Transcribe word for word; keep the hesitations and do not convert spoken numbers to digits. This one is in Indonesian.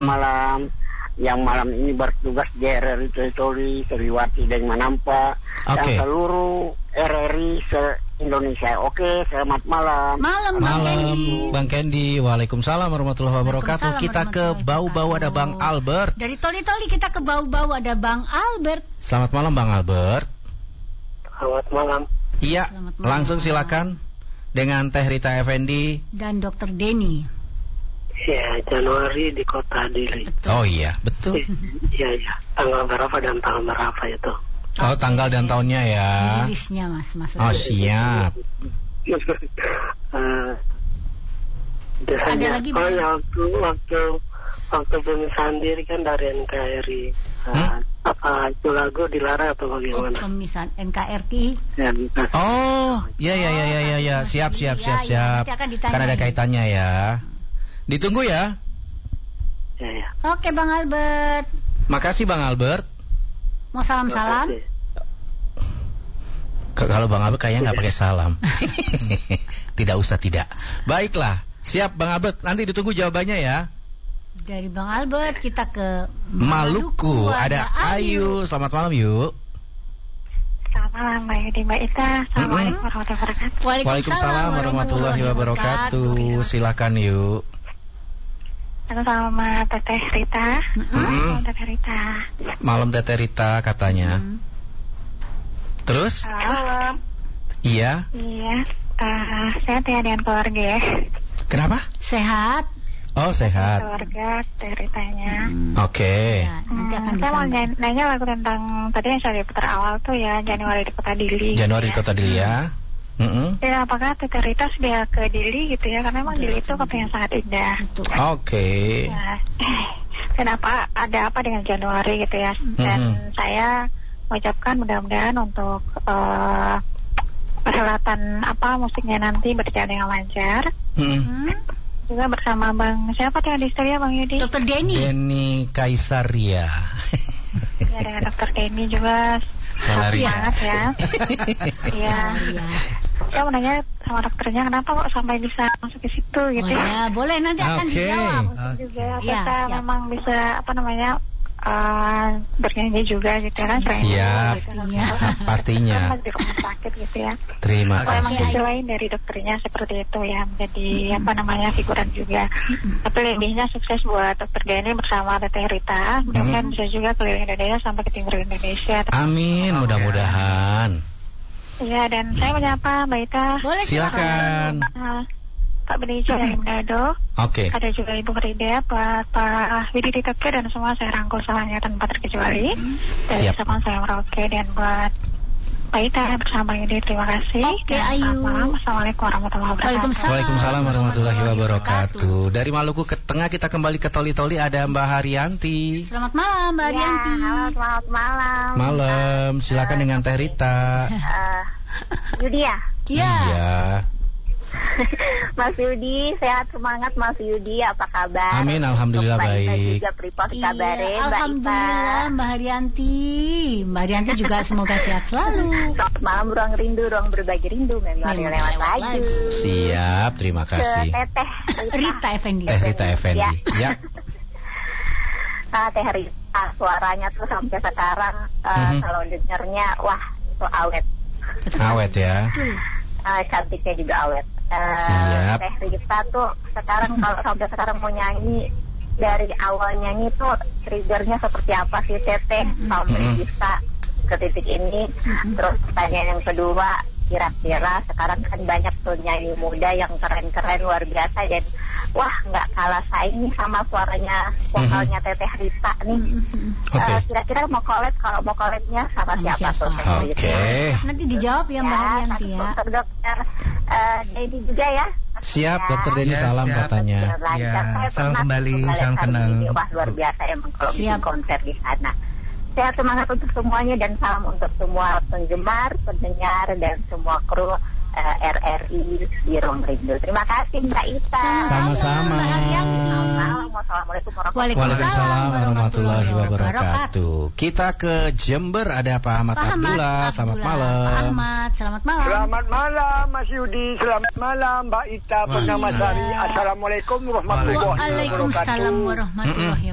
malam. Yang malam ini bertugas di R R I Toli, Sriwati dan Manampa, okay. dan seluruh R R I se-Indonesia. Oke, selamat malam. Malam, Bang Kendi. Bang Kendi, waalaikumsalam warahmatullahi wabarakatuh. Kita ke Bau-Bau ada Bang Albert. Dari Toli-Toli kita ke Bau-Bau ada Bang Albert. Selamat malam Bang Albert. Selamat malam. Iya, malam. langsung silakan dengan Teh Rita Effendi dan Dokter Denny. Ya, Januari di Kota Dili. Betul. Oh iya, betul. Iya, iya. Tanggal berapa dan tanggal berapa itu? Oh, tanggal dan tahunnya ya. Rilisnya Mas, maksudnya. Oh, siap. uh, Ada lagi oh, ya, waktu waktu waktu pemisahan diri kan dari N K R I. Uh, hmm? Apa itu lagu dilarang atau bagaimana? Oh, pemisahan N K R I. Ya, oh, ya ya ya ya ya ya, siap siap siap ya, siap. Ya, Karena ada kaitannya ya. Ditunggu ya. Ya, ya. Oke Bang Albert. Makasih Bang Albert. Mau salam-salam? Kalau Bang Albert kayaknya nggak pakai salam. Tidak usah tidak. Baiklah, siap Bang Albert. Nanti ditunggu jawabannya ya. Dari Bang Albert kita ke Maluku. Maluku. Ada Ayu. Selamat malam yuk. Selamat malam Mbak Yudi, Mbak Ita. Assalamualaikum warahmatullahi wabarakatuh. Waalaikumsalam warahmatullahi wabarakatuh. Silakan yuk. Aku sama Teteh Rita. Mm-hmm. Malam Teteh Rita. Malam Teteh Rita katanya. Mm. Terus? Malam. Iya. Iya. Uh, sehat ya dengan keluarga ya. Kenapa? Sehat. Oh sehat. Keluarga Teteh Ritanya. Hmm. Oke. Okay. Ya, nanti akan hmm, saya mau nanya lagu tentang tadi yang saya putar awal tuh ya, Januari di Kota Dili. Januari ya. di Kota Dili ya. Mm-hmm. Ya, apakah Teteh Rita sudah ke Dili gitu ya? Karena memang Dili itu kota yang sangat indah. Oke. Okay. Ya. Kenapa ada apa dengan Januari gitu ya? Dan mm-hmm. saya mengucapkan mudah-mudahan untuk uh, perhelatan apa musiknya nanti berjalan dengan lancar. Mm-hmm. Juga bersama Bang siapa tuh yang di studio Bang Yudi? Dokter Denny. Denny Kaisaria. Ya dengan Dokter Denny juga. Salaria. Banget ya. Iya. Saya mau nanya sama dokternya kenapa kok sampai bisa masuk ke situ gitu oh, ya. Boleh nanti akan okay. dijawab. Uh, juga ya, kita siap. memang bisa apa namanya uh, bernyanyi juga gitu kan. Siap. Gitu, pastinya. Pastinya. Di rumah sakit gitu ya. Terima kasih. Kalau emang lain dari dokternya seperti itu ya menjadi hmm. apa namanya figuran juga. Hmm. Tapi lebihnya sukses buat Dokter Denny bersama Teteh Rita. Mudah-mudahan hmm. bisa juga keliling Indonesia sampai ke timur Indonesia. Amin, mudah-mudahan. Iya, dan saya menyapa Mbak Ita. Boleh silakan. Uh, Pak Beni dari Manado. Oke. Okay. Ada juga Ibu Frida, Pak Pak Widi Ditoke dan semua saya rangkul salahnya tanpa terkecuali. Dari Sabang saya Merauke dan buat Mbak Ita bersama ini terima kasih. Oke, okay, Ayu. Assalamualaikum warahmatullahi wabarakatuh. Waalaikumsalam. Waalaikumsalam warahmatullahi wabarakatuh. Dari Maluku ke tengah kita kembali ke Toli-Toli ada Mbak Haryanti. Selamat malam Mbak Haryanti. Ya, halo, selamat malam. Malam, silakan uh, dengan Teh Rita. Uh, Yudi ya? Iya. Iya. Mas Yudi, sehat semangat Mas Yudi, apa kabar? Amin, alhamdulillah Mbak baik. Ita juga pripos iya, kabarnya, Mbak alhamdulillah Ita. Mbak Haryanti. Mbak Haryanti juga semoga sehat selalu. Selamat malam, ruang rindu, ruang berbagi rindu, memori lewat lagu. Siap, terima kasih. Ke Teteh Rita, Rita Effendi. Teh Rita Effendi, ya. Nah, Teh Rita, suaranya tuh sampai sekarang uh, mm-hmm. kalau dengarnya, wah itu awet. Betul. Awet ya. Uh, cantiknya juga awet. Uh, Siap. Teh Rita tuh sekarang kalau sampai sekarang mau nyanyi dari awal nyanyi tuh triggernya seperti apa sih Teteh mm-hmm. sampai mm-hmm. bisa ke titik ini. Mm-hmm. Terus pertanyaan yang kedua, kira-kira sekarang kan banyak tuh nyanyi muda yang keren-keren luar biasa dan wah nggak kalah saing nih sama suaranya vokalnya mm-hmm. Teteh Rita nih. Mm-hmm. Okay. Uh, kira-kira mau collab kalau mau collabnya sama, sama siapa, siapa tuh? Oke. Okay. Nanti dijawab ya Mbak Haryanti ya. Dokter dokter uh, Denny juga ya. Siap, ya. Dokter Denny ya, salam siap. katanya. Ya, salam kembali, salam kenal. Wah luar biasa emang kalau bikin konser di sana. Sehat semangat untuk semuanya dan salam untuk semua penggemar, pendengar dan semua kru uh, R R I di Ruang Rindu. Terima kasih Mbak Ita. Sama-sama. Assalamualaikum Waalaikumsalam warahmatullahi wabarakatuh. Kita ke Jember ada Pak Ahmad Pak Abdullah. Ahmad Selamat Abdullah. malam. Pak Ahmad, selamat malam. Selamat malam Mas Yudi, selamat malam Mbak Ita Pernamasari. Assalamualaikum warahmatullahi wabarakatuh. Waalaikumsalam warahmatullahi wabarakatuh.